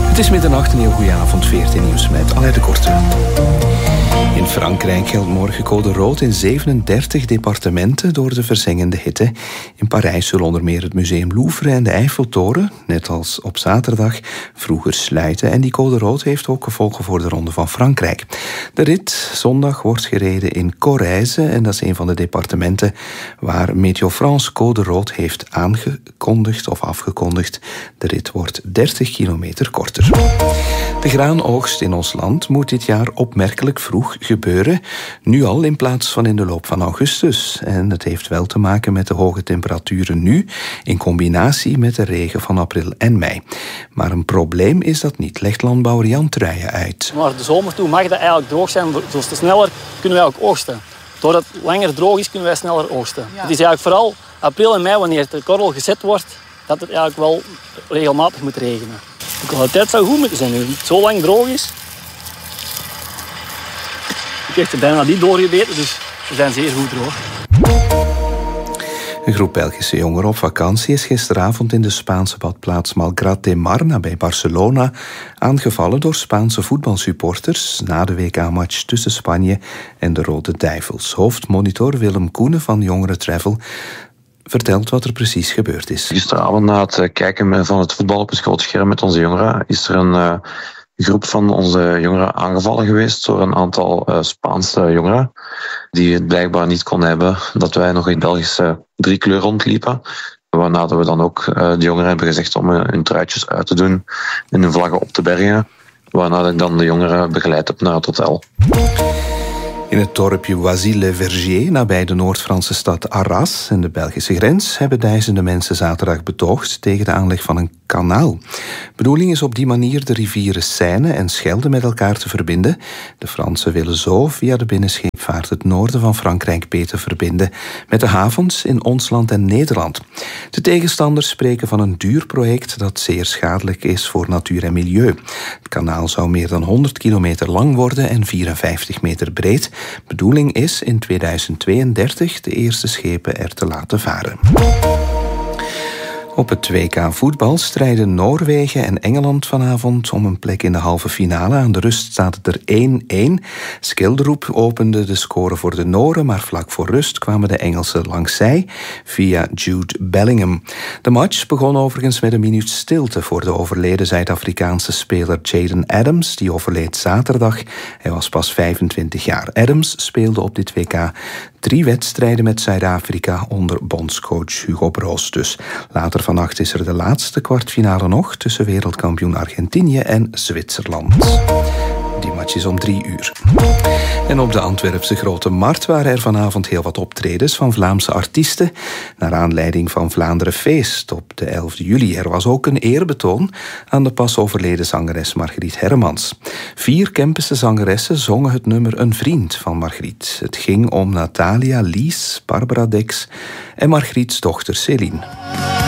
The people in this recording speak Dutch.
Het is middernacht, een heel goede avond, 14 nieuws met Alain de Korte. In Frankrijk geldt morgen code rood in 37 departementen door de verzengende hitte. In Parijs zullen onder meer het museum Louvre en de Eiffeltoren, net als op zaterdag, vroeger sluiten. En die code rood heeft ook gevolgen voor de Ronde van Frankrijk. De rit zondag wordt gereden in Corrèze en dat is een van de departementen waar Météo France code rood heeft aangekondigd of afgekondigd. De rit wordt 30 kilometer korter. De graanoogst in ons land moet dit jaar opmerkelijk vroeg gebeuren. Nu al in plaats van in de loop van augustus. En het heeft wel te maken met de hoge temperaturen nu, in combinatie met de regen van april en mei. Maar een probleem is dat niet, legt landbouwer Jan Truijen uit. Maar de zomer toe mag dat eigenlijk droog zijn, dus te sneller kunnen wij ook oogsten. Doordat het langer droog is, kunnen wij sneller oogsten. Ja. Het is eigenlijk vooral april en mei, wanneer de korrel gezet wordt, dat het eigenlijk wel regelmatig moet regenen. De kwaliteit zou goed moeten zijn nu. Het zo lang droog is. Ik heb er bijna niet doorgebeten, dus ze zijn zeer goed droog. Een groep Belgische jongeren op vakantie is gisteravond in de Spaanse badplaats Malgrat de Mar nabij Barcelona aangevallen door Spaanse voetbalsupporters na de WK-match tussen Spanje en de Rode Duivels. Hoofdmonitor Willem Koenen van Jongeren Travel vertelt wat er precies gebeurd is. Gisteravond na het kijken van het voetbal op een groot scherm met onze jongeren is er een groep van onze jongeren aangevallen geweest door een aantal Spaanse jongeren die het blijkbaar niet kon hebben dat wij nog in Belgische driekleur rondliepen. Waarna we dan ook de jongeren hebben gezegd om hun truitjes uit te doen en hun vlaggen op te bergen. Waarna ik dan de jongeren begeleid heb naar het hotel. In het dorpje Oisy-le-Verger, nabij de Noord-Franse stad Arras en de Belgische grens, hebben duizenden mensen zaterdag betoogd tegen de aanleg van een kanaal. Bedoeling is op die manier de rivieren Seine en Schelde met elkaar te verbinden. De Fransen willen zo via de binnenscheepvaart het noorden van Frankrijk beter verbinden met de havens in ons land en Nederland. De tegenstanders spreken van een duur project dat zeer schadelijk is voor natuur en milieu. Het kanaal zou meer dan 100 kilometer lang worden en 54 meter breed. Bedoeling is in 2032 de eerste schepen er te laten varen. Op het WK voetbal strijden Noorwegen en Engeland vanavond om een plek in de halve finale. Aan de rust staat het er 1-1. Skilderoep opende de score voor de Noren, maar vlak voor rust kwamen de Engelsen langzij via Jude Bellingham. De match begon overigens met een minuut stilte voor de overleden Zuid-Afrikaanse speler Jaden Adams. Die overleed zaterdag. Hij was pas 25 jaar. Adams speelde op dit WK 3 wedstrijden met Zuid-Afrika onder bondscoach Hugo Broos. Dus later vannacht is er de laatste kwartfinale nog tussen wereldkampioen Argentinië en Zwitserland. Die match is om 3 uur. En op de Antwerpse Grote Markt waren er vanavond heel wat optredens van Vlaamse artiesten naar aanleiding van Vlaanderen Feest op de 11 juli. Er was ook een eerbetoon aan de pas overleden zangeres Margriet Hermans. 4 Kempische zangeressen zongen het nummer Een Vriend van Margriet. Het ging om Natalia, Lies, Barbara Dex en Margriets dochter Céline.